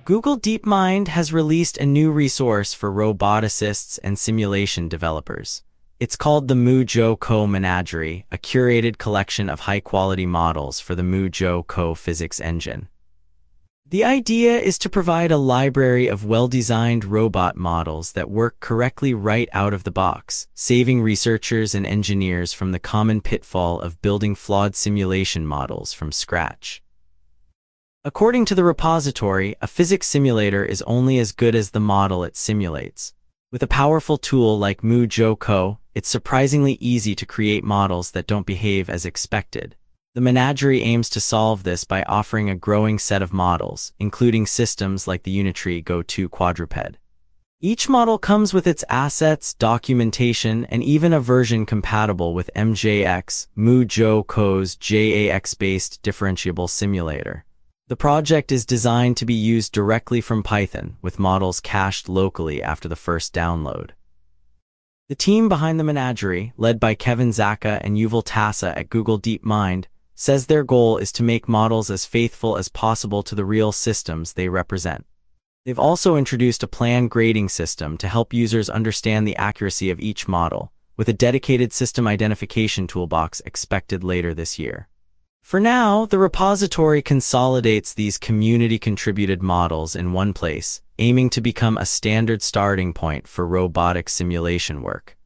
Google DeepMind has released a new resource for roboticists and simulation developers. It's called the MuJoCo Menagerie, a curated collection of high-quality models for the MuJoCo physics engine. The idea is to provide a library of well-designed robot models that work correctly right out of the box, saving researchers and engineers from the common pitfall of building flawed simulation models from scratch. According to the repository, a physics simulator is only as good as the model it simulates. With a powerful tool like MuJoCo, it's surprisingly easy to create models that don't behave as expected. The Menagerie aims to solve this by offering a growing set of models, including systems like the Unitree Go2 quadruped. Each model comes with its assets, documentation, and even a version compatible with MJX, MuJoCo's JAX-based differentiable simulator. The project is designed to be used directly from Python, with models cached locally after the first download. The team behind the Menagerie, led by Kevin Zaka and Yuval Tassa at Google DeepMind, says their goal is to make models as faithful as possible to the real systems they represent. They've also introduced a planned grading system to help users understand the accuracy of each model, with a dedicated system identification toolbox expected later this year. For now, the repository consolidates these community-contributed models in one place, aiming to become a standard starting point for robotic simulation work.